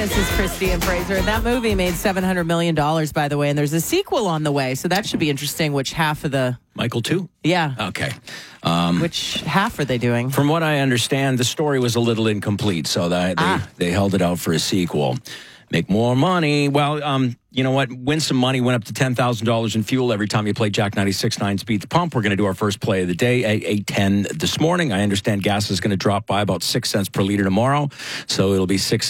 This is Christy and Fraser. That movie made $700 million, by the way, and there's a sequel on the way, so that should be interesting. Which half of the... Michael 2? Yeah. Okay. Which half are they doing? From what I understand, the story was a little incomplete, so they held it out for a sequel. Make more money. Well, you know what? Win some money. Went up to $10,000 in fuel every time you play Jack 96.9 Speed the Pump. We're going to do our first play of the day at 8:10 this morning. I understand gas is going to drop by about 6 cents per liter tomorrow, so it'll be 6